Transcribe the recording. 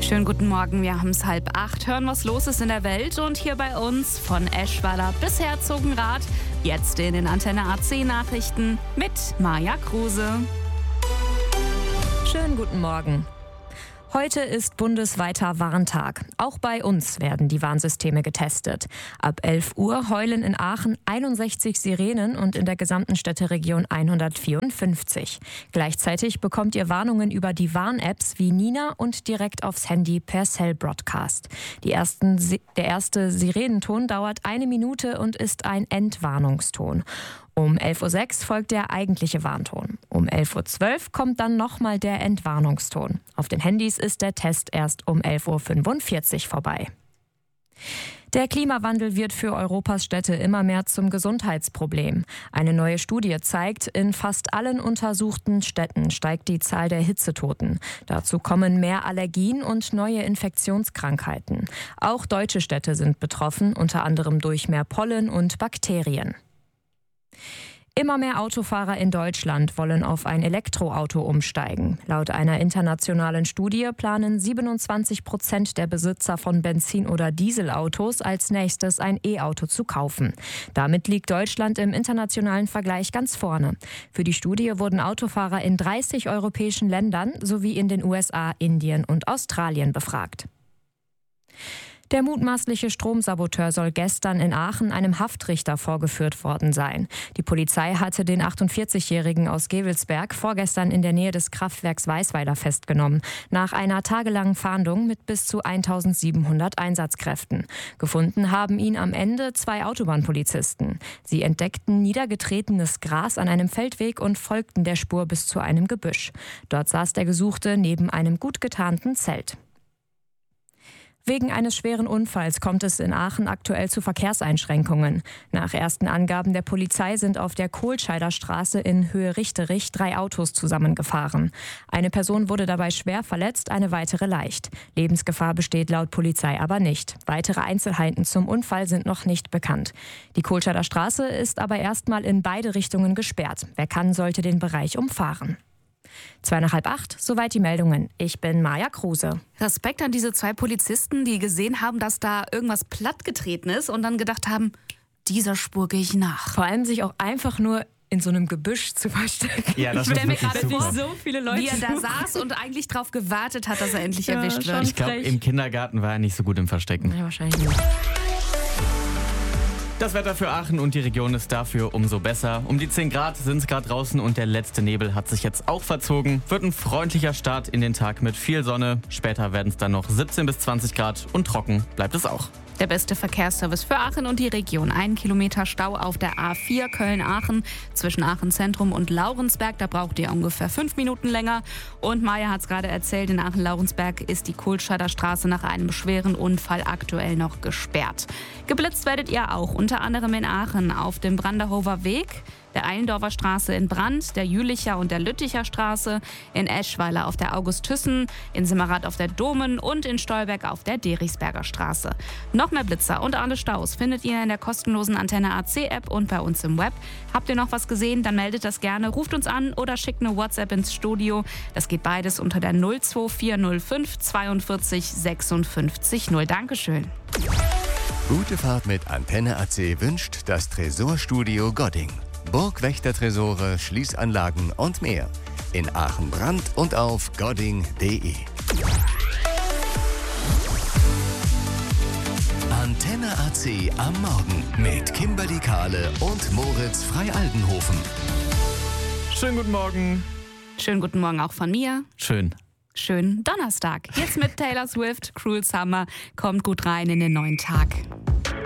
Schönen guten Morgen, wir haben es 7:30, hören, was los ist in der Welt und hier bei uns von Eschweiler bis Herzogenrath. Jetzt in den Antenne AC Nachrichten mit Maja Kruse. Schönen guten Morgen. Heute ist bundesweiter Warntag. Auch bei uns werden die Warnsysteme getestet. Ab 11 Uhr heulen in Aachen 61 Sirenen und in der gesamten Städteregion 154. Gleichzeitig bekommt ihr Warnungen über die Warn-Apps wie Nina und direkt aufs Handy per Cell Broadcast. Der erste Sirenenton dauert 1 Minute und ist ein Entwarnungston. Um 11.06 Uhr folgt der eigentliche Warnton. Um 11.12 Uhr kommt dann nochmal der Entwarnungston. Auf den Handys ist der Test erst um 11.45 Uhr vorbei. Der Klimawandel wird für Europas Städte immer mehr zum Gesundheitsproblem. Eine neue Studie zeigt, in fast allen untersuchten Städten steigt die Zahl der Hitzetoten. Dazu kommen mehr Allergien und neue Infektionskrankheiten. Auch deutsche Städte sind betroffen, unter anderem durch mehr Pollen und Bakterien. Immer mehr Autofahrer in Deutschland wollen auf ein Elektroauto umsteigen. Laut einer internationalen Studie planen 27% der Besitzer von Benzin- oder Dieselautos als nächstes ein E-Auto zu kaufen. Damit liegt Deutschland im internationalen Vergleich ganz vorne. Für die Studie wurden Autofahrer in 30 europäischen Ländern sowie in den USA, Indien und Australien befragt. Der mutmaßliche Stromsaboteur soll gestern in Aachen einem Haftrichter vorgeführt worden sein. Die Polizei hatte den 48-Jährigen aus Gevelsberg vorgestern in der Nähe des Kraftwerks Weisweiler festgenommen, nach einer tagelangen Fahndung mit bis zu 1700 Einsatzkräften. Gefunden haben ihn am Ende 2 Autobahnpolizisten. Sie entdeckten niedergetretenes Gras an einem Feldweg und folgten der Spur bis zu einem Gebüsch. Dort saß der Gesuchte neben einem gut getarnten Zelt. Wegen eines schweren Unfalls kommt es in Aachen aktuell zu Verkehrseinschränkungen. Nach ersten Angaben der Polizei sind auf der Kohlscheider Straße in Höhe Richterich 3 Autos zusammengefahren. Eine Person wurde dabei schwer verletzt, eine weitere leicht. Lebensgefahr besteht laut Polizei aber nicht. Weitere Einzelheiten zum Unfall sind noch nicht bekannt. Die Kohlscheider Straße ist aber erstmal in beide Richtungen gesperrt. Wer kann, sollte den Bereich umfahren. 7:45, soweit die Meldungen. Ich bin Maja Kruse. Respekt an diese 2 Polizisten, die gesehen haben, dass da irgendwas plattgetreten ist und dann gedacht haben, dieser Spur gehe ich nach. Vor allem sich auch einfach nur in so einem Gebüsch zu verstecken. Ja, das Ich stelle mir gerade super. vor, so viele Leute, wie er da saß und eigentlich drauf gewartet hat, dass er endlich erwischt schon. wird. Ich glaube, im Kindergarten war er nicht so gut im Verstecken. Ja, wahrscheinlich nicht. Das Wetter für Aachen und die Region ist dafür umso besser. Um die 10 Grad sind es gerade draußen und der letzte Nebel hat sich jetzt auch verzogen. Wird ein freundlicher Start in den Tag mit viel Sonne. Später werden es dann noch 17 bis 20 Grad und trocken bleibt es auch. Der beste Verkehrsservice für Aachen und die Region. 1 Kilometer Stau auf der A4 Köln-Aachen zwischen Aachen Zentrum und Laurensberg. Da braucht ihr ungefähr 5 Minuten länger. Und Maja hat es gerade erzählt, in Aachen-Laurensberg ist die Kohlscheider Straße nach einem schweren Unfall aktuell noch gesperrt. Geblitzt werdet ihr auch, unter anderem in Aachen auf dem Branderhofer Weg, der Eilendorfer Straße in Brand, der Jülicher und der Lütticher Straße, in Eschweiler auf der August-Thyssen, in Simmerath auf der Domen und in Stolberg auf der Derichsberger Straße. Noch mehr Blitzer und alle Staus findet ihr in der kostenlosen Antenne AC-App und bei uns im Web. Habt ihr noch was gesehen, dann meldet das gerne, ruft uns an oder schickt eine WhatsApp ins Studio. Das geht beides unter der 02405 42 56 0. Dankeschön. Gute Fahrt mit Antenne AC wünscht das Tresorstudio Godding. Burgwächtertresore, Schließanlagen und mehr. In Aachen Brand und auf godding.de. Antenne AC am Morgen mit Kimberly Kahle und Moritz Freialdenhofen. Schönen guten Morgen. Schönen guten Morgen auch von mir. Schönen Donnerstag. Jetzt mit Taylor Swift, Cruel Summer. Kommt gut rein in den neuen Tag.